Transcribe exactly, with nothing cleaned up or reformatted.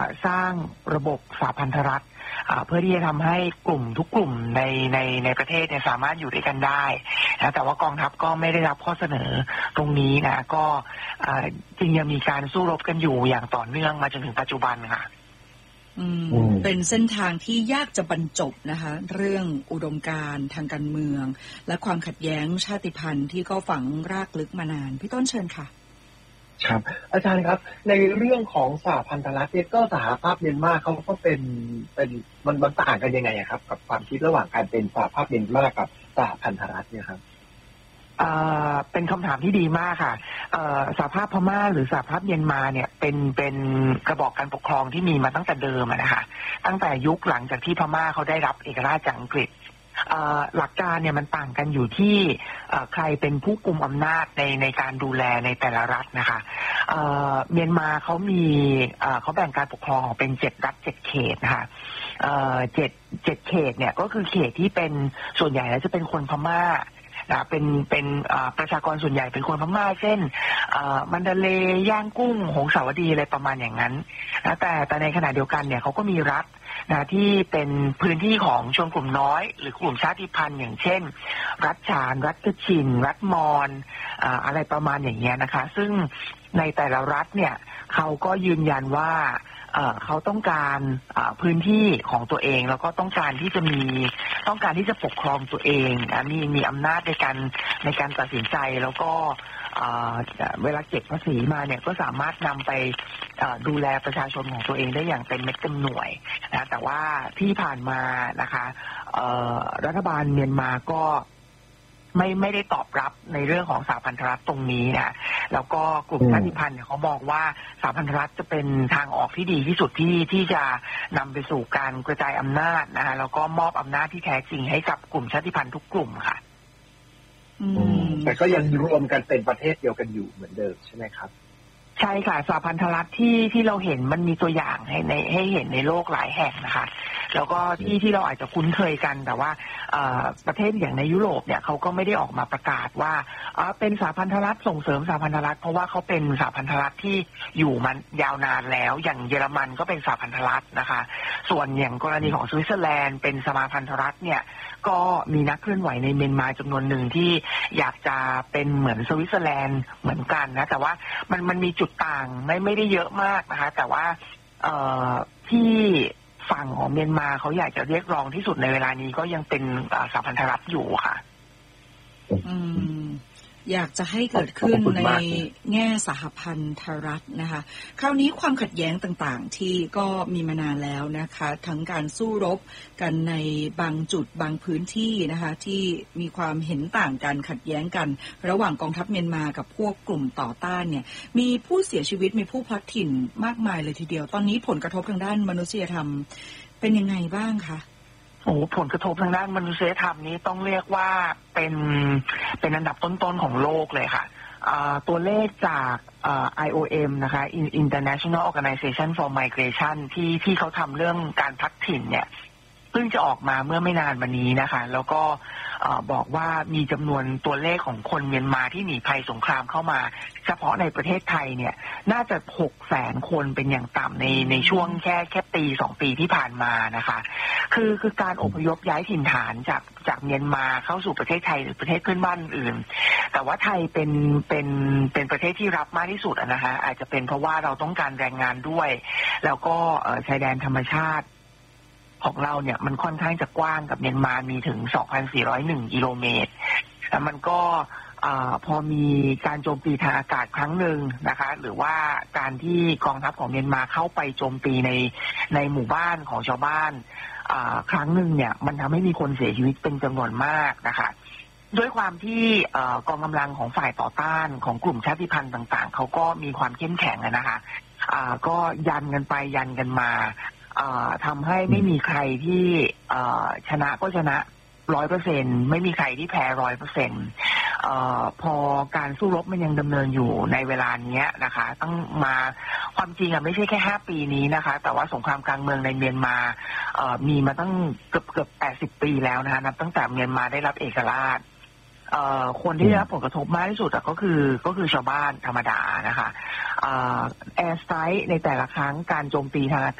สร้างระบบสหพันธรัฐเพื่อที่จะทำให้กลุ่มทุกกลุ่มในในในประเทศเนี่ยสามารถอยู่ด้วยกันได้นะแต่ว่ากองทัพก็ไม่ได้รับข้อเสนอตรงนี้นะก็จึงยังมีการสู้รบกันอยู่อย่างต่อเนื่องมาจนถึงปัจจุบันค่ะอืมเป็นเส้นทางที่ยากจะบรรจบนะคะเรื่องอุดมการณ์ทางการเมืองและความขัดแย้งชาติพันธุ์ที่ก็ฝังรากลึกมานานพี่ต้นเชิญค่ะครับอาจารย์ครับในเรื่องของสหพันธรัฐเนี่ยก็สหภาพเมียนมาเขาก็เป็นเป็นมันมันต่างกันยังไงครับกับความคิดระหว่างการเป็นสหภาพเมียนมากับสหพันธรัฐเนี่ยครับเป็นคำถามที่ดีมากค่ะสหภาพพม่าหรือสหภาพเมียนมาเนี่ยเป็นเป็นกระบอกการปกครองที่มีมาตั้งแต่เดิมนะคะตั้งแต่ยุคหลังจากที่พม่าเขาได้รับเอกราชจากอังกฤษหลักการเนี่ยมันต่างกันอยู่ที่ใครเป็นผู้กุมอำนาจในในการดูแลในแต่ละรัฐนะคะเมียนมาเขามีเขาแบ่งการปกครองออกเป็นเจ็ดรัฐเจ็ดเขตนะคะเจ็ดเจ็ดเขตเนี่ยก็คือเขตที่เป็นส่วนใหญ่แล้วจะเป็นคนพม่านะเป็นเป็นประชากรส่วนใหญ่เป็นคนพม่าเช่นมันดาเลย์ย่างกุ้งหงสาวดีอะไรประมาณอย่างนั้นนะแต่แต่ในขณะเดียวกันเนี่ยเขาก็มีรัฐนะที่เป็นพื้นที่ของชนกลุ่มน้อยหรือกลุ่มชาติพันธุ์อย่างเช่นรัฐฉานรัฐกชินรัฐมอญอะไรประมาณอย่างเงี้ยนะคะซึ่งในแต่ละรัฐเนี่ยเขาก็ยืนยันว่าเขาต้องการพื้นที่ของตัวเองแล้วก็ต้องการที่จะมีต้องการที่จะปกครองตัวเองมีมีอำนาจในการในการตัดสินใจแล้วก็เวลาเก็บภาษีมาเนี่ยก็สามารถนำไปดูแลประชาชนของตัวเองได้อย่างเต็มเม็ดเต็มหน่วยนะแต่ว่าที่ผ่านมานะคะรัฐบาลเมียนมาก็ไม่ไม่ได้ตอบรับในเรื่องของสหพันธรัฐตรงนี้นะแล้วก็กลุ่มชาติพันธุ์เนี่ยเขามองว่าสหพันธรัฐจะเป็นทางออกที่ดีที่สุดที่ที่จะนำไปสู่การกระจายอำนาจนะคะแล้วก็มอบอำนาจที่แท้จริงให้กับกลุ่มชาติพันธุ์ทุกกลุ่มค่ะแต่ก็ยังรวมกันเป็นประเทศเดียวกันอยู่เหมือนเดิมใช่ไหมครับใช่ค่ะสหพันธรัฐที่ที่เราเห็นมันมีตัวอย่างให้ในให้เห็นในโลกหลายแห่งนะคะแล้วก็ที่ที่เราอาจจะคุ้นเคยกันแต่ว่าประเทศอย่างในยุโรปเนี่ยเขาก็ไม่ได้ออกมาประกาศว่าเป็นสหพันธรัฐส่งเสริมสหพันธรัฐเพราะว่าเขาเป็นสหพันธรัฐที่อยู่มันยาวนานแล้วอย่างเยอรมันก็เป็นสหพันธรัฐนะคะส่วนอย่างกรณีของสวิตเซอร์แลนด์เป็นสมาพันธรัฐเนี่ยก็มีนักเคลื่อนไหวในเมียนมาจำนวนหนึ่งที่อยากจะเป็นเหมือนสวิตเซอร์แลนด์เหมือนกันนะแต่ว่ามันมันมีจุดต่างไม่ไม่ได้เยอะมากนะคะแต่ว่าที่ฝั่งของเมียนมาเขาอยากจะเรียกร้องที่สุดในเวลานี้ก็ยังเป็นสหพันธรัฐอยู่ค่ะอืมอยากจะให้เกิดขึ้นในแง่สหพันธรัฐนะคะคราวนี้ความขัดแย้งต่างๆที่ก็มีมานานแล้วนะคะทั้งการสู้รบกันในบางจุดบางพื้นที่นะคะที่มีความเห็นต่างกันขัดแย้งกันระหว่างกองทัพเมียนมากับพวกกลุ่มต่อต้านเนี่ยมีผู้เสียชีวิตมีผู้พลัดถิ่นมากมายเลยทีเดียวตอนนี้ผลกระทบทางด้านมนุษยธรรมเป็นยังไงบ้างคะโอ้ผลกระทบทางด้านมนุษยธรรมนี้ต้องเรียกว่าเป็นเป็นอันดับต้นๆของโลกเลยค่ะตัวเลขจาก ไอ โอ เอ็ม นะคะ International Organization for Migration ที่ที่เขาทำเรื่องการพัดถิ่นเนี่ยเพิ่งจะออกมาเมื่อไม่นานมานี้นะคะแล้วก็บอกว่ามีจำนวนตัวเลขของคนเมียนมาที่หนีภัยสงครามเข้ามาเฉพาะในประเทศไทยเนี่ยน่าจะหกแสนคนเป็นอย่างต่ำในในช่วงแค่แค่ปีสองปีที่ผ่านมานะคะคือคือการอพยพย้ายถิ่นฐานจากจากเมียนมาเข้าสู่ประเทศไทยหรือประเทศเพื่อนบ้านอื่นแต่ว่าไทยเป็นเป็นเป็นประเทศที่รับมากที่สุดนะคะอาจจะเป็นเพราะว่าเราต้องการแรงงานด้วยแล้วก็ชายแดนธรรมชาติของเราเนี่ยมันค่อนข้างจะกว้างกับเมียนมามีถึง สองพันสี่ร้อยเอ็ด กิโลเมตรแต่มันก็พอมีการโจมตีทางอากาศครั้งหนึ่งนะคะหรือว่าการที่กองทัพของเมียนมาเข้าไปโจมตีในในหมู่บ้านของชาวบ้านครั้งหนึ่งเนี่ยมันทำให้มีคนเสียชีวิตเป็นจำนวนมากนะคะด้วยความที่กองกำลังของฝ่ายต่อต้านของกลุ่มชาติพันธุ์ต่างๆเขาก็มีความเข้มแข็งนะคะก็ยันกันไปยันกันมาทำให้ไม่มีใครที่ชนะก็ชนะร้อยเปอร์เซ็นไม่มีใครที่แพ้ร้อยเปอร์เซ็นพอการสู้รบมันยังดำเนินอยู่ในเวลานี้นะคะต้องมาความจริงอะไม่ใช่แค่ห้าปีนี้นะคะแต่ว่าสงครามกลางเมืองในเมียนมามีมาตั้งเกือบเกือบแปดสิบปีแล้วนะคะนับตั้งแต่เมียนมาได้รับเอกราชคนที่ได้รับผลกระทบมากที่สุดก็คือก็คือชาวบ้านธรรมดานะคะแอร์สไตร์ในแต่ละครั้งการโจมตีทาง